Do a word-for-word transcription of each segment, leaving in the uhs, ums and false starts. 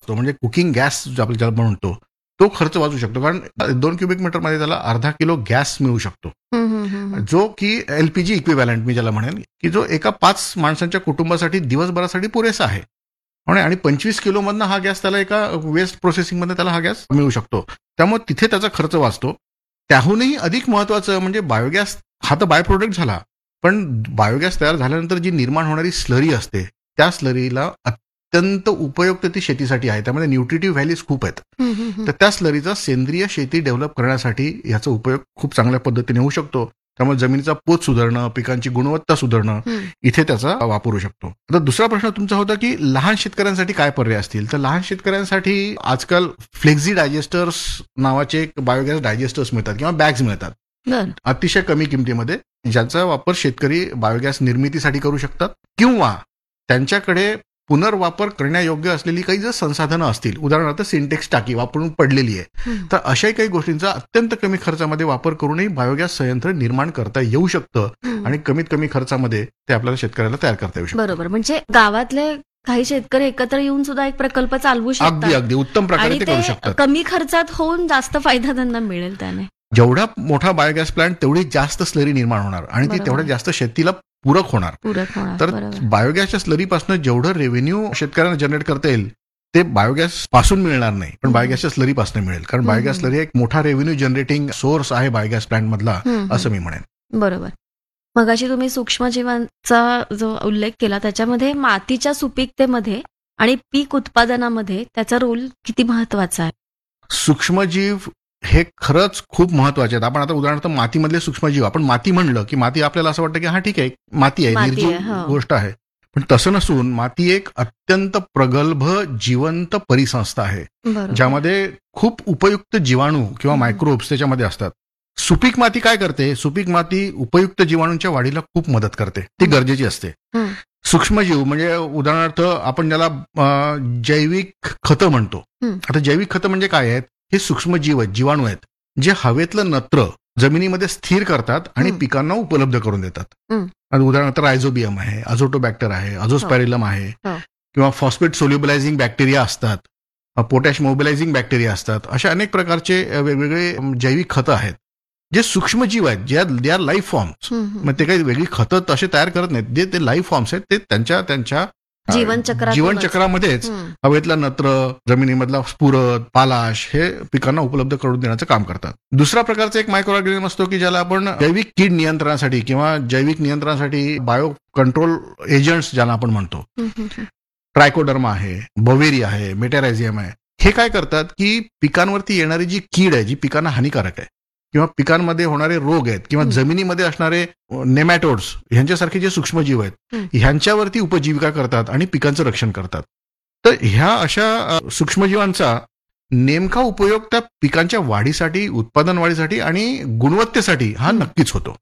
असतो, म्हणजे cooking gas जो आपण ज्याला म्हणतो, तो खर्च वाचू शकतो. कारण दोन क्युबिक मीटरमध्ये त्याला अर्धा किलो गॅस मिळू शकतो, जो की एलपीजी इक्विव्हॅलंट मी ज्याला म्हणेन, की जो एका पाच माणसांच्या कुटुंबासाठी दिवसभरासाठी पुरेसा आहे. आणि पंचवीस किलो मधनं हा गॅस त्याला एका वेस्ट प्रोसेसिंग मध्ये त्याला हा गॅस मिळू शकतो. त्यामुळे तिथे त्याचा खर्च वाचतो. त्याहूनही अधिक महत्वाचं म्हणजे बायोगॅस हा तर बाय प्रोडक्ट झाला, पण बायोगॅस तयार झाल्यानंतर जी निर्माण होणारी स्लरी असते, त्या स्लरीला अत्यंत उपयुक्त ती शेतीसाठी आहे. त्यामध्ये न्यूट्रिटिव्ह व्हॅल्यूज खूप आहेत. तर त्या स्लरीचा सेंद्रिय शेती डेव्हलप करण्यासाठी याचा उपयोग खूप चांगल्या पद्धतीने होऊ शकतो. त्यामुळे जमिनीचा पोत सुधारणं, पिकांची गुणवत्ता सुधारणं, इथे त्याचा वापर होऊ शकतो. आता दुसरा प्रश्न तुमचा होता की लहान शेतकऱ्यांसाठी काय पर्याय असतील. तर लहान शेतकऱ्यांसाठी आजकाल फ्लेक्झी डायजेस्टर्स नावाचे बायोगॅस डायजेस्टर्स मिळतात किंवा बॅग्स मिळतात अतिशय कमी किमतीमध्ये, ज्याचा वापर शेतकरी बायोगॅस निर्मितीसाठी करू शकतात किंवा त्यांच्याकडे पुनर्वापर करण्यायोग्य असलेली काही जर संसाधनं असतील, उदाहरणार्थ सिंटेक्स टाकी वापरून पडलेली आहे, तर अशाही काही गोष्टींचा अत्यंत कमी खर्चामध्ये वापर करूनही बायोगॅस संयंत्र निर्माण करता येऊ शकतं आणि कमीत कमी खर्चामध्ये ते आपल्याला शेतकऱ्याला तयार करता येऊ शकतं. बरोबर, म्हणजे गावातले काही शेतकरी एकत्र येऊन सुद्धा एक प्रकल्प चालवू शकतात. अगदी अगदी उत्तम प्रकारे ते करू शकतात. कमी खर्चात होऊन जास्त फायदा त्यांना मिळेल. त्याने जेवढा मोठा बायोगॅस प्लांट तेवढी जास्त स्लरी निर्माण होणार आणि ती तेवढ्या जास्त शेतीला पूरक होणार. तर बायोगॅसच्या स्लरीपासून जेवढं रेव्हेन्यू शेतकऱ्यांना जनरेट करता येईल ते बायोगॅस पासून मिळणार नाही, पण बायोगॅसच्या स्लरीपासून मिळेल. कारण बायोगॅस स्लरी एक मोठा रेव्हेन्यू जनरेटिंग सोर्स आहे बायोगॅस प्लांट मधला, असं मी म्हणेन. बरोबर. मगाशी तुम्ही सूक्ष्मजीवांचा जो उल्लेख केला त्याच्यामध्ये मातीच्या सुपीकतेमध्ये आणि पीक उत्पादनामध्ये त्याचा रोल किती महत्वाचा आहे? सूक्ष्मजीव हे खरंच खूप महत्वाचे आहेत. आपण आता उदाहरणार्थ मातीमधले सूक्ष्मजीव, आपण माती म्हणलं की माती आपल्याला असं वाटतं की हा ठीक आहे माती आहे, निर्जीव गोष्ट आहे, पण तसं नसून माती एक अत्यंत प्रगल्भ जिवंत परिसंस्था आहे, ज्यामध्ये खूप उपयुक्त जीवाणू किंवा मायक्रोब्स त्याच्यामध्ये असतात. सुपीक माती काय करते? सुपीक माती उपयुक्त जीवाणूंच्या वाढीला खूप मदत करते, ती गरजेची असते. सूक्ष्मजीव म्हणजे उदाहरणार्थ आपण ज्याला जैविक खतं म्हणतो. आता जैविक खतं म्हणजे काय आहेत? हे सूक्ष्मजीव आहेत, जीवाणू आहेत, जे हवेतलं नत्र जमिनीमध्ये स्थिर करतात आणि पिकांना उपलब्ध करून देतात. उदाहरणार्थ रायझोबियम आहे, अझोटोबॅक्टर आहे, अझोस्पॅरिलम आहे, किंवा फॉस्फेट सोल्युबलायझिंग बॅक्टेरिया असतात, पोटॅश मोबिलायझिंग बॅक्टेरिया असतात. अशा अनेक प्रकारचे वेगवेगळे जैविक खतं आहेत जे सूक्ष्मजीव आहेत, जे दे आर लाईफ फॉर्म्स. मग ते काही वेगळी खतं तसे तयार करत नाहीत, जे ते लाईफ फॉर्म्स आहेत, ते त्यांच्या त्यांच्या जीवनचक्र जीवनचक्रामध्येच हवेतला नत्र, जमिनीमधला स्फुरद, पालाश हे पिकांना उपलब्ध करून देण्याचं काम करतात. दुसरा प्रकारचा एक मायक्रो ऑर्गॅनिझम असतो की ज्याला आपण जैविक कीड नियंत्रणासाठी किंवा जैविक नियंत्रणासाठी बायो कंट्रोल एजंट्स ज्याला आपण म्हणतो. ट्रायकोडर्मा आहे, बवेरिया आहे, मेटॅरायझियम आहे. हे काय करतात की पिकांवरती येणारी जी कीड आहे, जी पिकांना हानिकारक आहे, किंवा पिकांमध्ये होणारे रोग आहेत, किंवा जमिनीमध्ये असणारे नेमॅटोड्स ह्यांच्यासारखे जे सूक्ष्मजीव आहेत, ह्यांच्यावरती उपजीविका करतात आणि पिकांचं रक्षण करतात. तर ह्या अशा सूक्ष्मजीवांचा नेमका उपयोग त्या पिकांच्या वाढीसाठी, उत्पादन वाढीसाठी आणि गुणवत्तेसाठी हा नक्कीच होतो.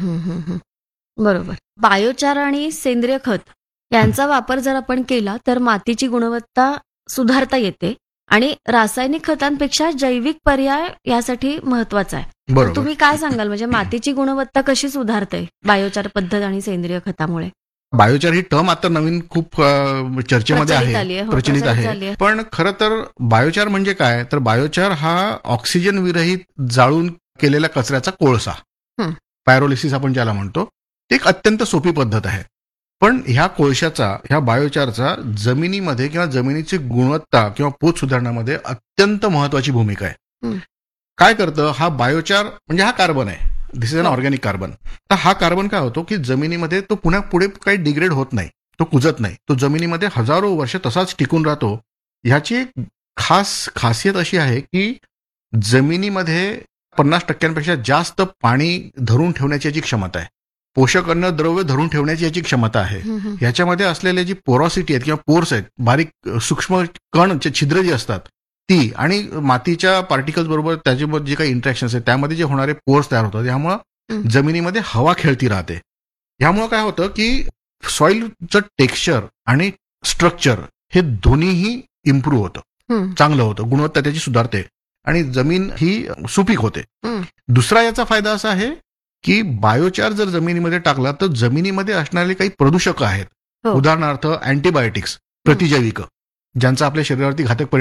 बरोबर. बायोचार आणि सेंद्रिय खत यांचा वापर जर आपण केला तर मातीची गुणवत्ता सुधारता येते आणि रासायनिक खतांपेक्षा जैविक पर्याय यासाठी महत्वाचा आहे. तुम्ही काय सांगाल, म्हणजे मातीची गुणवत्ता कशी सुधारते बायोचार पद्धत आणि सेंद्रिय खतामुळे? बायोचार ही टर्म आता नवीन खूप चर्चेमध्ये आहे, प्रचलित आहे. पण खरं तर बायोचार म्हणजे काय? तर बायोचार हा ऑक्सिजन विरहित जाळून केलेल्या कचऱ्याचा कोळसा, पायरोलिसिस आपण ज्याला म्हणतो, ती एक अत्यंत सोपी पद्धत आहे. पण ह्या कोळशाचा, ह्या बायोचारचा जमिनीमध्ये किंवा जमिनीची गुणवत्ता किंवा पोत सुधारण्यामध्ये अत्यंत महत्वाची भूमिका आहे. काय करतं हा बायोचार? म्हणजे हा कार्बन आहे, दिस इज अन ऑर्गॅनिक कार्बन. तर हा कार्बन काय होतो की जमिनीमध्ये तो पुन्हा पुढे काही डिग्रेड होत नाही, तो कुजत नाही, तो जमिनीमध्ये हजारो वर्ष तसाच टिकून राहतो. ह्याची एक खास खासियत अशी आहे की जमिनीमध्ये पन्नास टक्क्यांपेक्षा जास्त पाणी धरून ठेवण्याची याची क्षमता आहे, पोषक अन्न द्रव्य धरून ठेवण्याची याची क्षमता आहे. ह्याच्यामध्ये असलेले जी पोरॉसिटी आहेत किंवा पोर्स आहेत, बारीक सूक्ष्म कण छिद्र जी असतात ती, आणि मातीच्या पार्टिकल्स बरोबर त्याच्यामध्ये जे काही इंटरॅक्शन्स आहेत त्यामध्ये जे होणारे पोर्स तयार होतात, यामुळे जमिनीमध्ये हवा खेळती राहते. ह्यामुळे काय होतं की सॉइलचं टेक्स्चर आणि स्ट्रक्चर हे दोन्हीही इम्प्रूव्ह होतं, चांगलं होतं, गुणवत्ता त्याची सुधारते आणि जमीन ही सुपीक होते. दुसरा याचा फायदा असा आहे की बायोचार जर जमिनीमध्ये टाकला तर जमिनीमध्ये असणारे काही प्रदूषक आहेत, उदाहरणार्थ अँटीबायोटिक्स, प्रतिजैविक, ज्यांचा आपल्या शरीरावरती घातक परिणाम